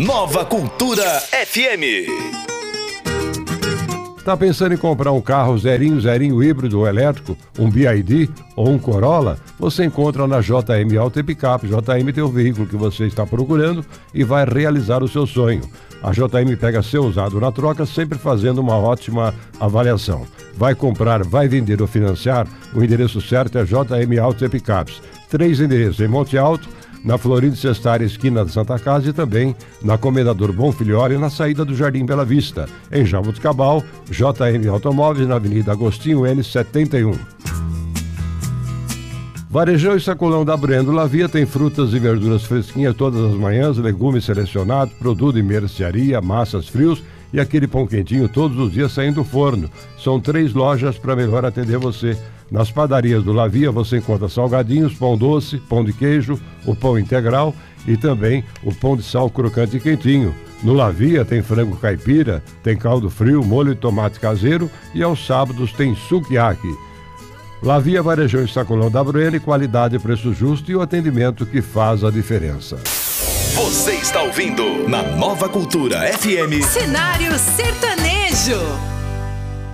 Nova Cultura FM. Tá pensando em comprar um carro zerinho híbrido ou elétrico, um BYD ou um Corolla? Você encontra na JM Auto e Picape. JM tem o veículo que você está procurando e vai realizar o seu sonho. A JM pega seu usado na troca, sempre fazendo uma ótima avaliação. Vai comprar, vai vender ou financiar? O endereço certo é JM Auto e Picapes. 3 endereços em Monte Alto, na Florindo Sestari, esquina da Santa Casa, e também na Comendador Bonfilhori, na saída do Jardim Bela Vista. Em Jaboticabal, JM Automóveis, na Avenida Agostinho N71. Varejão e Sacolão da Brendo Lavia tem frutas e verduras fresquinhas todas as manhãs, legumes selecionados, produto de mercearia, massas frios e aquele pão quentinho todos os dias saindo do forno. São 3 lojas para melhor atender você. Nas padarias do Lavia você encontra salgadinhos, pão doce, pão de queijo, o pão integral e também o pão de sal crocante e quentinho. No Lavia tem frango caipira, tem caldo frio, molho de tomate caseiro e aos sábados tem sukiyaki. Lavia, Varejão e Sacolão da Breno, qualidade e preço justo e o atendimento que faz a diferença. Você está ouvindo na Nova Cultura FM. Cenário Sertanejo.